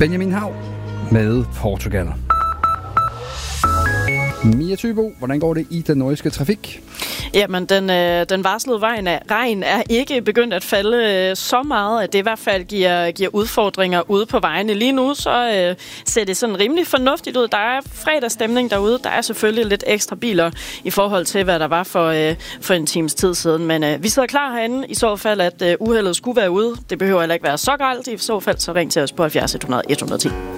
Benjamin Hav med Portugal. Mia Thybo, hvordan går det i den nordiske trafik? Jamen, den varslede regn er ikke begyndt at falde så meget, at det i hvert fald giver udfordringer ude på vejene. Lige nu så ser det sådan rimelig fornuftigt ud. Der er fredagsstemning derude. Der er selvfølgelig lidt ekstra biler i forhold til, hvad der var for en times tid siden. Men vi sidder klar herinde i så fald, at uheldet skulle være ude. Det behøver heller ikke være så galt. I så fald så ring til os på 70 100 110.